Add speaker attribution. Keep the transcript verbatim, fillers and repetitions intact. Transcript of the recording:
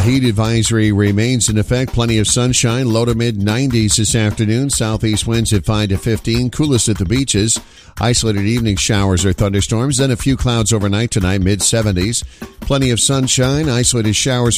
Speaker 1: heat advisory remains in effect. Plenty of sunshine, low to mid nineties this afternoon. Southeast winds at five to fifteen, coolest at the beaches. Isolated evening showers or thunderstorms, then a few clouds overnight tonight, mid seventies. Plenty of sunshine, isolated showers